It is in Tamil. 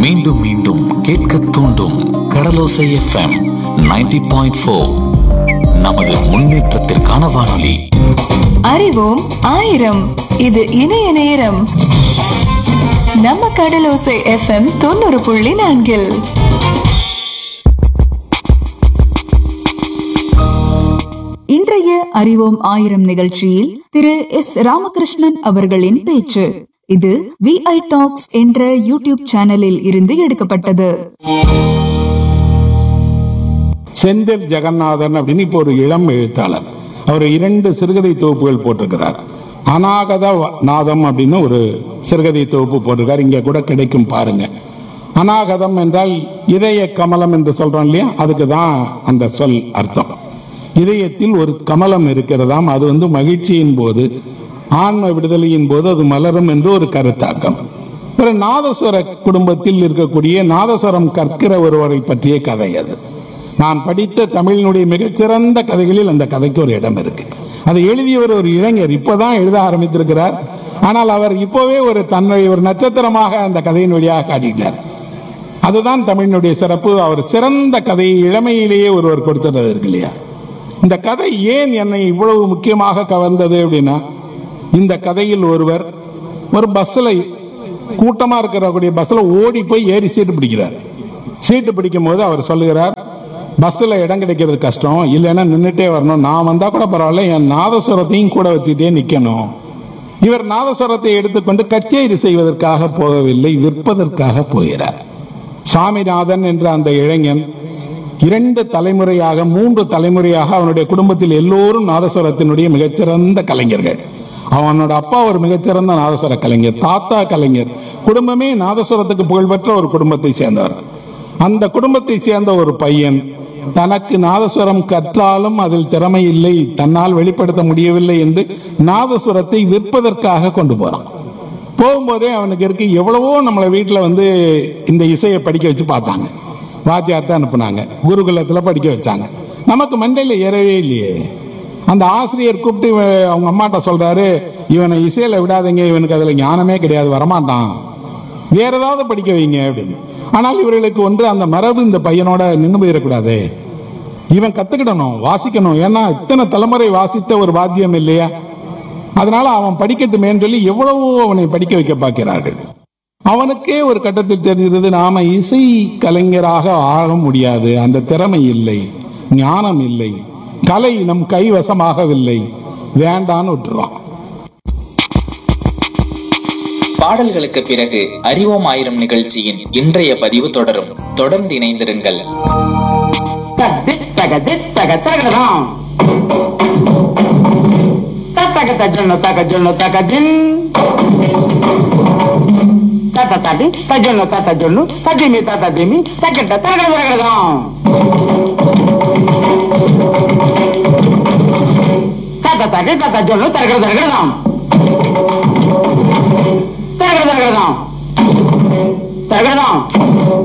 மீண்டும் மீண்டும் கேட்க தூண்டும் கடலோசை எஃப்எம் 90.4. நமது முன்னேற்றத்திற்கான வானொலி. அறிவோம் ஆயிரம். இது இணைய நேரம். நம்ம கடலோசை எஃப்எம் 90.4. இன்றைய அறிவோம் ஆயிரம் நிகழ்ச்சியில் திரு எஸ் ராமகிருஷ்ணன் அவர்களின் பேச்சு. இது VI டாக்ஸ் என்ற யூடியூப் சேனலில் இருந்து எடுக்கப்பட்டது. செந்தில் ஜெகநாதன் அப்படின்னு இப்போ ஒரு இளம் எழுத்தாளர். அவர் 2 சிறுகதை தொகுப்புகள் போட்டிருக்கிறார். அநாகத நாதம் அப்படின்னு ஒரு சிறுகதை தொகுப்பு போட்டிருக்கார். இங்க கூட கிடைக்கும் பாருங்க. அநாகதம் என்றால் இதய கமலம் என்று சொல்றோம் இல்லையா, அதுக்கு தான் அந்த சொல் அர்த்தம். இதயத்தில் ஒரு கமலம் இருக்கிறதாம். அது மகிழ்ச்சியின் போது, ஆன்ம விடுதலையின் போது அது மலரும் என்று ஒரு கருத்தாக்கம். ஒரு நாதஸ்வர குடும்பத்தில் இருக்கக்கூடிய நாதஸ்வரம் கற்கிற ஒருவரை பற்றிய கதை அது. நான் படித்த தமிழினுடைய மிகச்சிறந்த கதைகளில் அந்த கதைக்கு ஒரு இடம் இருக்கு. அதை எழுதியவர் ஒரு இளைஞர், இப்பதான் எழுத ஆரம்பித்திருக்கிறார். ஆனால் அவர் இப்போவே தன்னை ஒரு நட்சத்திரமாக அந்த கதையின் வழியாக காட்டிட்டார். அதுதான் தமிழினுடைய சிறப்பு. அவர் சிறந்த கதையை இளமையிலேயே ஒருவர் கொடுத்தது இருக்கு இல்லையா. இந்த கதை ஏன் என்னை இவ்வளவு முக்கியமாக கவர்ந்தது அப்படின்னா, இந்த கதையில் ஒருவர் ஒரு பஸ்ல, கூட்டமா இருக்கக்கூடிய பஸ்ல ஓடி போய் ஏறி சீட்டு பிடிக்கிறார். சீட்டு பிடிக்கும் போது அவர் சொல்லுகிறார், பஸ்ல இடம் கிடைக்கிறது கஷ்டம், இல்லைன்னா நின்றுட்டே வரணும், நான் வந்தா கூட பரவாயில்ல, என் நாதஸ்வரத்தையும் கூட வச்சுட்டே நிக்கணும். இவர் நாதஸ்வரத்தை எடுத்துக்கொண்டு கச்சேரி செய்வதற்காக போகவில்லை, விற்பதற்காக போகிறார். சாமிநாதன் என்ற அந்த இளைஞன் 2 தலைமுறையாக 3 தலைமுறையாக அவனுடைய குடும்பத்தில் எல்லோரும் நாதஸ்வரத்தினுடைய மிகச்சிறந்த கலைஞர்கள். அவனோட அப்பா ஒரு மிகச்சிறந்த நாதஸ்வர கலைஞர், தாத்தா கலைஞர், குடும்பமே நாதஸ்வரத்துக்கு புகழ்பெற்ற ஒரு குடும்பத்தை சேர்ந்தவர். அந்த குடும்பத்தை சேர்ந்த ஒரு பையன் தனக்கு நாதஸ்வரம் கற்றாலும் அதில் திறமை இல்லை, தன்னால் வெளிப்படுத்த முடியவில்லை என்று நாதஸ்வரத்தை விற்பதற்காக கொண்டு போறான். போகும்போதே அவனுக்கு இருக்கு, எவ்வளவோ நம்மளை வீட்டில் இந்த இசையை படிக்க வச்சு பார்த்தாங்க, வாத்தியார்ட்ட அனுப்புனாங்க, குருகுலத்துல படிக்க வச்சாங்க, நமக்கு மண்டையில ஏறவே இல்லையே. அந்த ஆசிரியர் கூப்பிட்டு அவங்க அம்மாட்ட சொல்றாரு, இவனை இசையில விடாதீங்க, இவனுக்கு அதுல ஞானமே கிடையாது, வரமாட்டான், வேற ஏதாவது படிக்க வைங்க அப்படின்னு. ஆனால் இவர்களுக்கு அந்த மரபு இந்த பையனோட நின்று போயிடக்கூடாது, இவன் கத்துக்கிடணும், வாசிக்கணும், ஏன்னா இத்தனை தலைமுறை வாசித்த ஒரு வாத்தியம் இல்லையா, அதனால அவன் படிக்கட்டுமேன்னு சொல்லி எவ்வளவோ அவனை படிக்க வைக்க பார்க்கிறார்கள். அவனுக்கே ஒரு கட்டத்தில் தெரிகிறது, நாம இசை கலைஞராக ஆக முடியாது, அந்த திறமை இல்லை, ஞானம் இல்லை, கலை நம் கைவசமாகவில்லை, வேண்டான்னு விட்டுறான். பாடல்களுக்கு பிறகு அறிவோம் ஆயிரம் நிகழ்ச்சியின் இன்றைய பதிவு தொடரும். தொடர்ந்து இணைந்திருங்கள். தரகடதான்